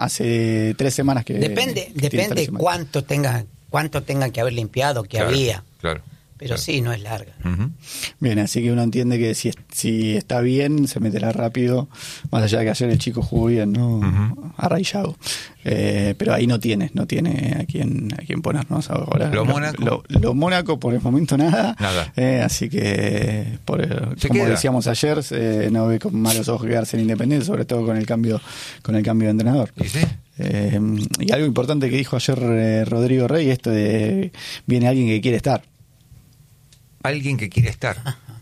hace 3 semanas que... Depende cuánto tenga que haber limpiado, que había. Claro. Pero sí, no es larga. Uh-huh. Bien, así que uno entiende que si está bien, se meterá rápido, más allá de que ayer el chico jugó bien, ¿no? Uh-huh. Arraillado. Pero ahí no tiene a quién ponernos ahora. Lo Mónaco por el momento nada. Así que, como decíamos ayer, no ve con malos ojos quedarse en Independiente, sobre todo con el cambio de entrenador. ¿Y sí? Y algo importante que dijo ayer Rodrigo Rey, esto de viene alguien que quiere estar. Alguien que quiere estar.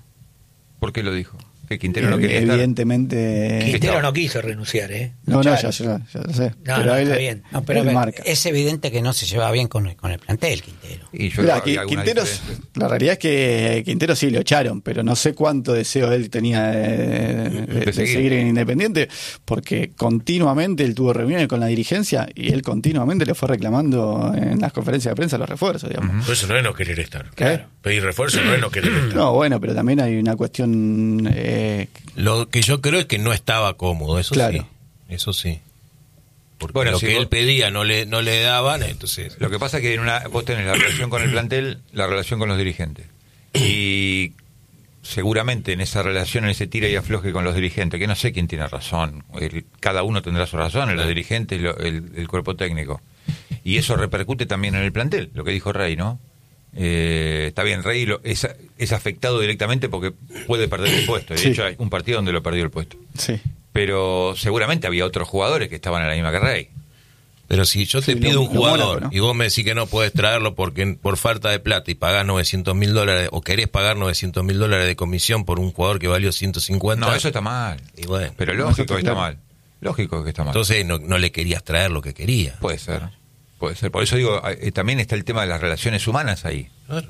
¿Por qué lo dijo? Que Quintero no quería evidentemente estar. Quintero no quiso renunciar, ¿eh? No, ya lo sé. Pero él, está bien. No, pero él marca. Es evidente que no se lleva bien con el plantel, Quintero. Y yo Quintero, la realidad es que Quintero sí lo echaron, pero no sé cuánto deseo él tenía de seguir en Independiente, porque continuamente él tuvo reuniones con la dirigencia y él continuamente le fue reclamando en las conferencias de prensa los refuerzos, digamos. Uh-huh. Eso no es no querer estar. Claro. Pedir refuerzo no es no querer estar. No, bueno, pero también hay una cuestión... Lo que yo creo es que no estaba cómodo, eso sí. Porque lo que él pedía no le daban, entonces... Lo que pasa es que vos tenés la relación con el plantel, la relación con los dirigentes. Y seguramente en esa relación, en ese tira y afloje con los dirigentes, que no sé quién tiene razón, cada uno tendrá su razón, los dirigentes y el cuerpo técnico. Y eso repercute también en el plantel, lo que dijo Rey, ¿no? Está bien, Rey es afectado directamente porque puede perder el puesto. De hecho, hay un partido donde lo perdió el puesto. Sí. Pero seguramente había otros jugadores que estaban en la misma que Rey. Pero si yo te pido un jugador, ¿no? Y vos me decís que no podés traerlo porque por falta de plata y pagás $900,000 o querés pagar $900,000 de comisión por un jugador que valió 150. No, eso está mal. Y bueno, pero lógico que está mal. Lógico que está mal. Entonces no le querías traer lo que quería. Puede ser. Por eso digo, también está el tema de las relaciones humanas ahí. Claro.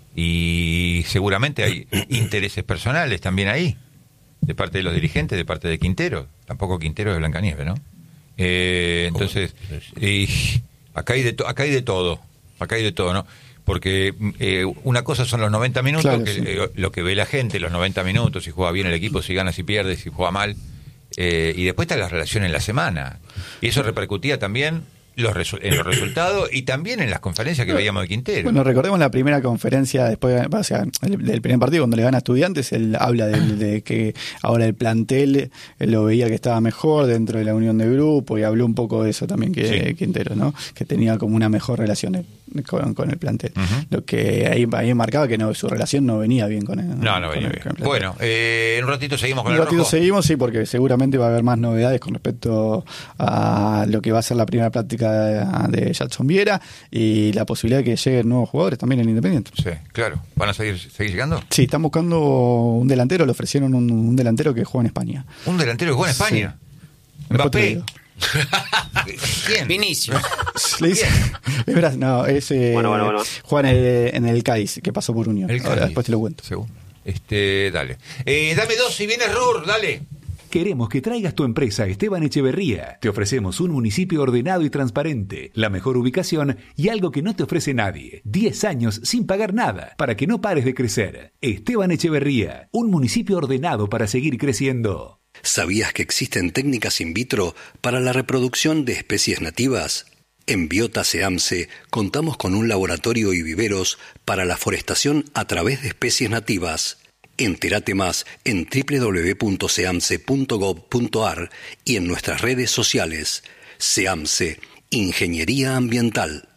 Y seguramente hay intereses personales también ahí, de parte de los dirigentes, de parte de Quintero. Tampoco Quintero es Blancanieves, ¿no? Entonces, acá hay de todo, ¿no? Porque una cosa son los 90 minutos, claro, lo que ve la gente, los 90 minutos, si juega bien el equipo, si gana, si pierde, si juega mal. Y después está la relación en la semana. Y eso repercutía también en los resultados y también en las conferencias que veíamos de Quintero. Bueno, recordemos la primera conferencia después, o sea, del primer partido cuando le gana a Estudiantes, él habla de que ahora el plantel él lo veía que estaba mejor dentro de la unión de grupo y habló un poco de eso también Quintero, ¿no? Que tenía como una mejor relación con el plantel. Uh-huh. Lo que ahí marcaba que su relación no venía bien con él. No venía bien. Bueno, en un ratito seguimos con el rojo. Seguimos, sí, porque seguramente va a haber más novedades con respecto a lo que va a ser la primera práctica de Jackson Viera y la posibilidad de que lleguen nuevos jugadores también en Independiente. Sí, claro. ¿Van a seguir llegando? Sí, están buscando un delantero, le ofrecieron un delantero que juega en España. ¿Un delantero que juega en España? Sí. ¿Mbappé? ¿Quién? Vinicius. Es verdad, no, es bueno. juega en el Cádiz, que pasó por Unión. Ahora después te lo cuento. Según. Dale. Dame 2 si viene Rur, dale. Queremos que traigas tu empresa a Esteban Echeverría. Te ofrecemos un municipio ordenado y transparente, la mejor ubicación y algo que no te ofrece nadie. 10 años sin pagar nada, para que no pares de crecer. Esteban Echeverría, un municipio ordenado para seguir creciendo. ¿Sabías que existen técnicas in vitro para la reproducción de especies nativas? En Biota SEAMSE contamos con un laboratorio y viveros para la forestación a través de especies nativas. Entérate más en www.seamse.gov.ar y en nuestras redes sociales. SEAMSE, Ingeniería Ambiental.